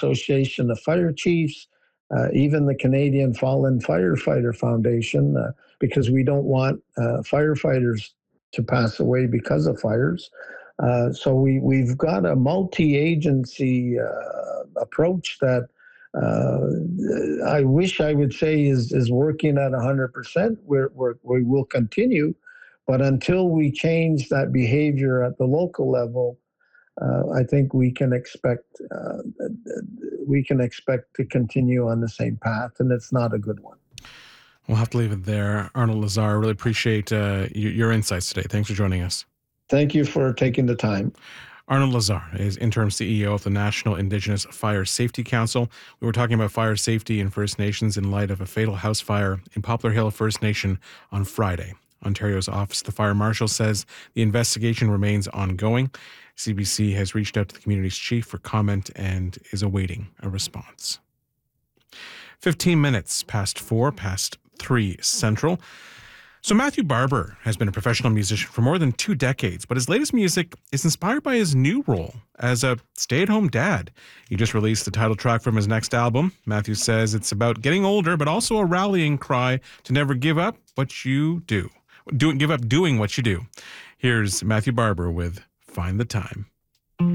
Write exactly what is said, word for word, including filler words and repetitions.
Association of Fire Chiefs, uh, even the Canadian Fallen Firefighter Foundation, uh, because we don't want uh, firefighters to pass away because of fires. Uh, so we, we've got a multi-agency uh, approach that uh, I wish I would say is, is working at one hundred percent. We're, we're, we will continue, but until we change that behavior at the local level, uh, I think we can expect uh, we can expect to continue on the same path, and it's not a good one. We'll have to leave it there. Arnold Lazar, really appreciate uh, your insights today. Thanks for joining us. Thank you for taking the time. Arnold Lazar is interim C E O of the National Indigenous Fire Safety Council. We were talking about fire safety in First Nations in light of a fatal house fire in Poplar Hill First Nation on Friday. Ontario's Office of the Fire Marshal says the investigation remains ongoing. C B C has reached out to the community's chief for comment and is awaiting a response. fifteen minutes past four, past three Central. So Matthew Barber has been a professional musician for more than two decades, but his latest music is inspired by his new role as a stay-at-home dad. He just released the title track from his next album. Matthew says it's about getting older, but also a rallying cry to never give up what you do. Do give up doing what you do. Here's Matthew Barber with Find the Time.